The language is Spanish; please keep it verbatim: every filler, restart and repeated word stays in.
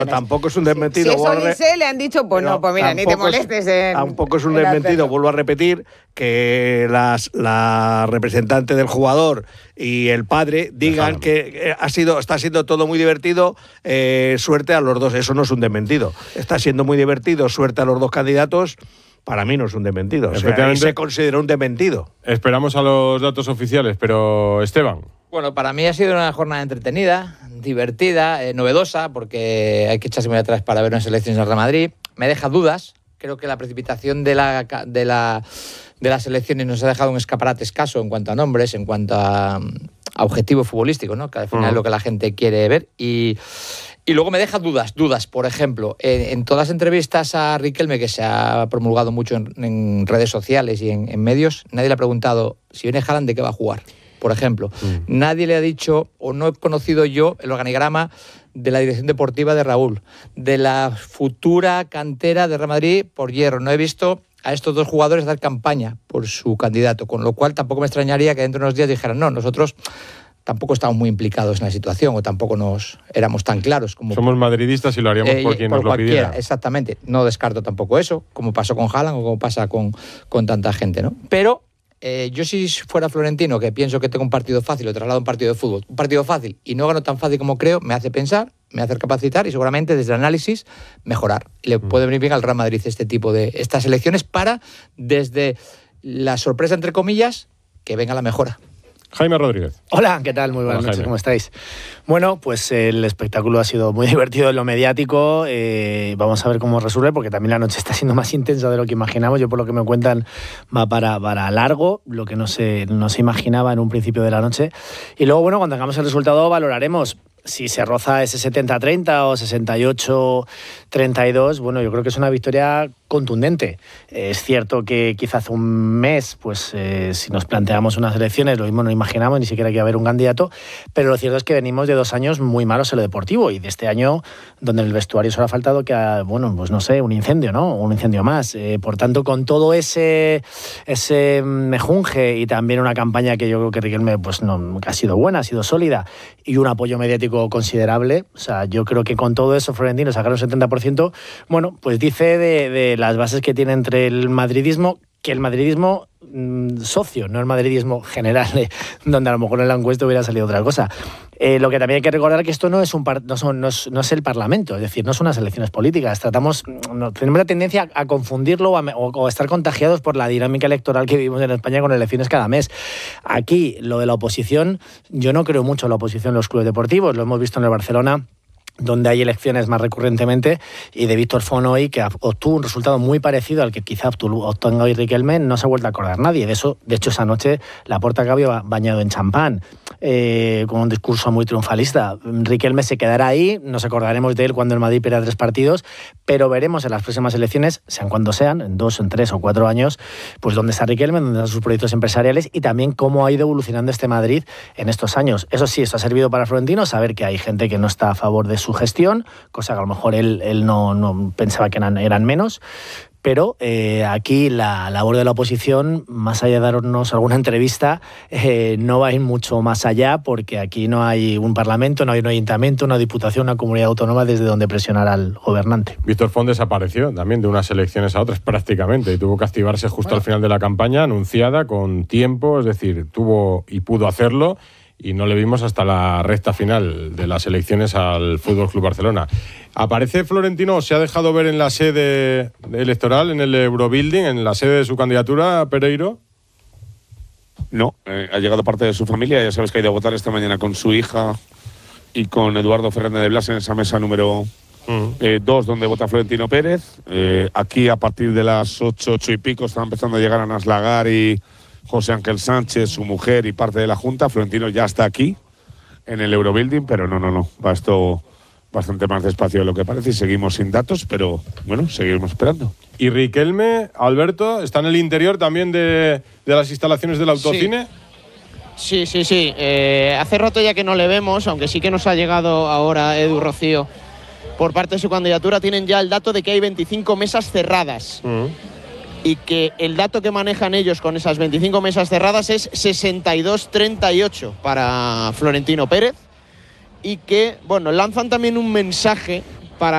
Tampoco es un desmentido. Si eso dice, le han dicho, pues no, pues mira, ni te molestes. En, tampoco es un desmentido, vuelvo a repetir, que las, la representante del jugador y el padre digan que ha sido, está siendo todo muy divertido, eh, suerte a los dos. Eso no es un desmentido. Está siendo muy divertido, suerte a los dos candidatos. Para mí no es un desmentido. O sea, ahí se considera un desmentido. Esperamos a los datos oficiales, pero Esteban. Bueno, para mí ha sido una jornada entretenida, divertida, eh, novedosa, porque hay que echarse muy atrás para ver unas elecciones en el Real Madrid. Me deja dudas. Creo que la precipitación de, la, de, la, de las elecciones nos ha dejado un escaparate escaso en cuanto a nombres, en cuanto a, a objetivo futbolístico, ¿no? Que al final uh-huh. es lo que la gente quiere ver. Y, y luego me deja dudas, dudas. Por ejemplo, en, en todas las entrevistas a Riquelme, que se ha promulgado mucho en, en redes sociales y en, en medios, nadie le ha preguntado si viene Haaland, ¿de qué va a jugar? Por ejemplo, mm. nadie le ha dicho, o no he conocido yo, el organigrama de la dirección deportiva de Raúl, de la futura cantera de Real Madrid por Hierro. No he visto a estos dos jugadores dar campaña por su candidato, con lo cual tampoco me extrañaría que dentro de unos días dijeran, no, nosotros tampoco estamos muy implicados en la situación o tampoco nos éramos tan claros como... Somos madridistas y lo haríamos eh, por quien por nos lo pidiera. Exactamente. No descarto tampoco eso, como pasó con Haaland o como pasa con, con tanta gente, ¿no? Pero... Eh, yo si fuera Florentino, que pienso que tengo un partido fácil, o traslado un partido de fútbol, un partido fácil y no gano tan fácil como creo, me hace pensar, me hace capacitar y seguramente desde el análisis mejorar. Y le mm. puede venir bien al Real Madrid este tipo de estas elecciones para, desde la sorpresa entre comillas, que venga la mejora. Jaime Rodríguez. Hola, ¿qué tal? Muy buenas Hola, noches, ¿cómo estáis? Bueno, pues el espectáculo ha sido muy divertido en lo mediático. Eh, vamos a ver cómo resuelve, porque también la noche está siendo más intensa de lo que imaginamos. Yo, por lo que me cuentan, va para, para largo, lo que no se, no se imaginaba en un principio de la noche. Y luego, bueno, cuando tengamos el resultado valoraremos si se roza ese setenta treinta o sesenta y ocho treinta y dos. Bueno, yo creo que es una victoria contundente. Es cierto que quizás hace un mes, pues eh, si nos planteamos unas elecciones, lo mismo no imaginamos ni siquiera que iba a haber un candidato, pero lo cierto es que venimos de dos años muy malos en lo deportivo y de este año donde en el vestuario solo ha faltado que, bueno, pues no sé, un incendio, ¿no? Un incendio más. Eh, por tanto, con todo ese, ese mejunje y también una campaña que yo creo que Riquelme pues, no, que ha sido buena, ha sido sólida y un apoyo mediático considerable, o sea, yo creo que con todo eso Florentino sacar un setenta por ciento, bueno, pues dice de, de las bases que tiene entre el madridismo, que el madridismo mmm, socio, no el madridismo general, eh, donde a lo mejor en la encuesta hubiera salido otra cosa. Eh, lo que también hay que recordar es que esto no es, un par, no, son, no, es, no es el Parlamento, es decir, no son unas elecciones políticas. Tratamos, no, tenemos la tendencia a, a confundirlo o a, o, o a estar contagiados por la dinámica electoral que vivimos en España con elecciones cada mes. Aquí, lo de la oposición, yo no creo mucho en la oposición en los clubes deportivos, lo hemos visto en el Barcelona, donde hay elecciones más recurrentemente, y de Víctor Font hoy, que obtuvo un resultado muy parecido al que quizá obtenga hoy Riquelme, no se ha vuelto a acordar nadie. De eso, de hecho, esa noche Laporta acabó bañado en champán, eh, con un discurso muy triunfalista. Riquelme se quedará ahí, nos acordaremos de él cuando el Madrid pierda tres partidos, pero veremos en las próximas elecciones, sean cuando sean, en dos, en tres o cuatro años, pues dónde está Riquelme, dónde están sus proyectos empresariales y también cómo ha ido evolucionando este Madrid en estos años. Eso sí, esto ha servido para Florentino, saber que hay gente que no está a favor de su gestión, cosa que a lo mejor él, él no, no pensaba que eran, eran menos, pero eh, aquí la labor de la oposición, más allá de darnos alguna entrevista, eh, no va a ir mucho más allá, porque aquí no hay un parlamento, no hay un ayuntamiento, una diputación, una comunidad autónoma desde donde presionar al gobernante. Víctor Font desapareció también de unas elecciones a otras prácticamente y tuvo que activarse justo bueno. al final de la campaña, anunciada con tiempo, es decir, tuvo y pudo hacerlo, y no le vimos hasta la recta final de las elecciones al F C Barcelona. ¿Aparece Florentino, se ha dejado ver en la sede electoral, en el Eurobuilding, en la sede de su candidatura, Pereiro? No, eh, ha llegado parte de su familia, ya sabes que ha ido a votar esta mañana con su hija y con Eduardo Fernández de Blas en esa mesa número dos, eh, donde vota Florentino Pérez. Eh, aquí a partir de las ocho, ocho y pico están empezando a llegar Anas Lagar y José Ángel Sánchez, su mujer y parte de la Junta. Florentino ya está aquí, en el Eurobuilding, pero no, no, no. Va esto bastante más despacio de lo que parece y seguimos sin datos, pero bueno, seguimos esperando. ¿Y Riquelme, Alberto, está en el interior también de, de las instalaciones del autocine? Sí, sí, sí. sí. Eh, hace rato ya que no le vemos, aunque sí que nos ha llegado ahora Edu Rocío por parte de su candidatura. Tienen ya el dato de que hay veinticinco mesas cerradas. Uh-huh. Y que el dato que manejan ellos con esas veinticinco mesas cerradas es sesenta y dos treinta y ocho para Florentino Pérez, y que, bueno, lanzan también un mensaje